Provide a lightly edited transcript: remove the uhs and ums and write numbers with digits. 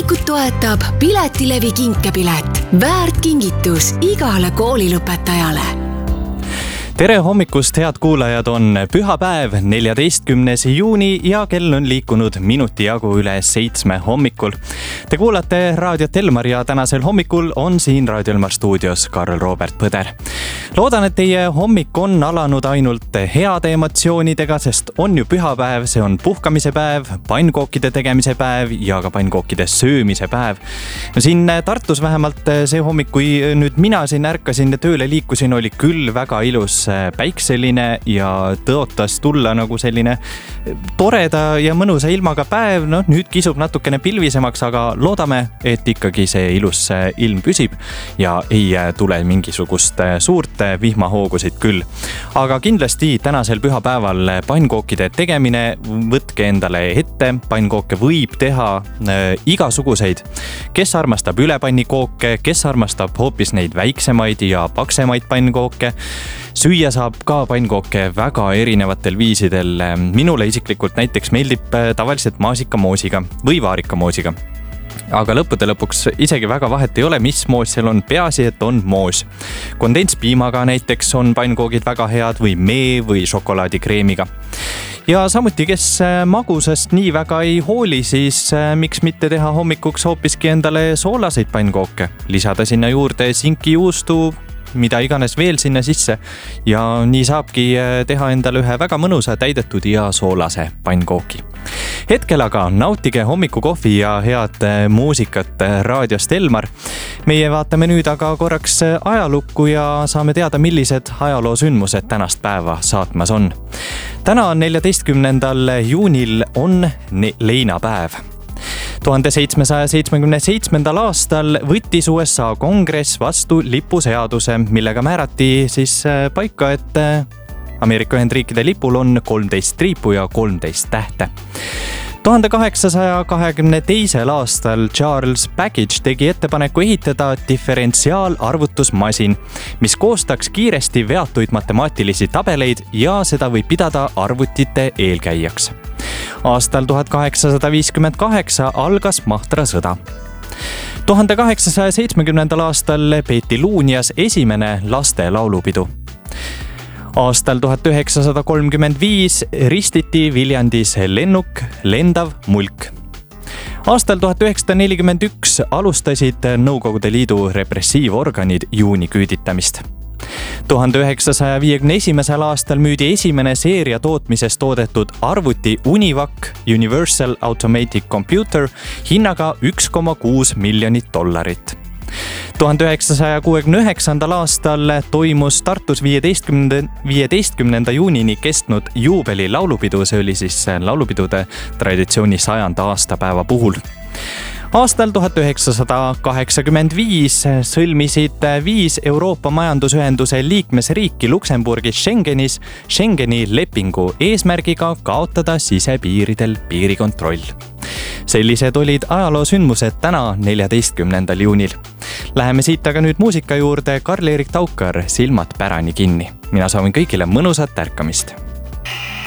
Hommikut toetab Piletilevi kinkepilet. Väärt kingitus igale koolilõpetajale. Tere hommikust, head kuulajad, on pühapäev, 14. juuni ja kell on liikunud minuti jagu üle 7 hommikul. Te kuulate Raadio Elmar ja tänasel hommikul on siin Raadio Elmar stuudios Karl Robert Põder. Loodan, et teie hommik on alanud ainult heade emotsioonidega, sest on ju pühapäev, see on puhkamise päev, pannkookide tegemise päev ja ka pannkookide söömise päev. No siin Tartus vähemalt see hommik, kui nüüd mina siin ärkasin ja tööle liikusin, oli küll väga ilus päikseline ja tõotas tulla nagu selline toreda ja mõnusa ilmaga päev. No nüüd kisub natukene pilvisemaks, aga loodame, et ikkagi see ilus ilm püsib ja ei tule mingisugust suurt vihmahoogusid küll. Aga kindlasti tänasel pühapäeval pannkookide tegemine, võtke endale ette, pannkooke võib teha igasuguseid. Kes armastab ülepannikooke, kes armastab hoopis neid väiksemaid ja paksemaid pannkooke. Süüa saab ka pannkooke väga erinevatel viisidel. Minule isiklikult näiteks meeldib tavaliselt maasikamoosiga või vaarikamoosiga. Aga lõppude lõpuks isegi väga vahet ei ole, mis moos seal on, peaasi, et on moos. Kondentspiimaga näiteks on pannkoogid väga head või mee või šokolaadikreemiga. Ja samuti, kes magusast nii väga ei hooli, siis miks mitte teha hommikuks hoopiski endale soolaseid pannkooke. Lisada sinna juurde sinkijuustu, mida iganes veel sinna sisse ja nii saabki teha endale ühe väga mõnusa täidetud ja soolase pannkooki. Hetkel aga nautige hommikukohvi ja head muusikat Raadiost Elmar. Meie vaatame nüüd aga korraks ajalukku ja saame teada, millised ajaloosündmused tänast päeva saatmas on. Täna on 14. juunil on leinapäev. 1777. aastal võttis USA kongress vastu lipuseaduse, millega määrati siis paika, et Ameerika Ühendriikide lipul on 13 triipu ja 13 tähte. 1822. aastal Charles Babbage tegi ettepaneku ehitada diferentsiaalarvutusmasin, mis koostaks kiiresti veatuid matemaatilisi tabeleid ja seda võib pidada arvutite eelkäijaks. Aastal 1858 algas Mahtra sõda. 1870. aastal peeti Luunjas esimene laste laulupidu. Aastal 1935 ristiti Viljandis lennuk Lendav mulk. Aastal 1941 alustasid Nõukogude Liidu repressiivorganid juuni küüditamist. 1951. aastal müüdi esimene seeria tootmises toodetud arvuti Univac Universal Automatic Computer hinnaga $1,6 miljonit. 1969. aastal toimus Tartus 15. juunini kestnud juubeli laulupidu, see oli siis laulupidude traditsiooni 100. aastapäeva puhul. Aastal 1985 sõlmisid 5 Euroopa Majandusühenduse liikmesriiki Luksemburgis Schengeni lepingu eesmärgiga kaotada sisepiiridel piirikontroll. Sellised olid ajaloosündmused täna 14. juunil. Läheme siit aga nüüd muusika juurde. Karl-Erik Taukar, Silmad pärani kinni. Mina soovin kõigile mõnusat ärkamist.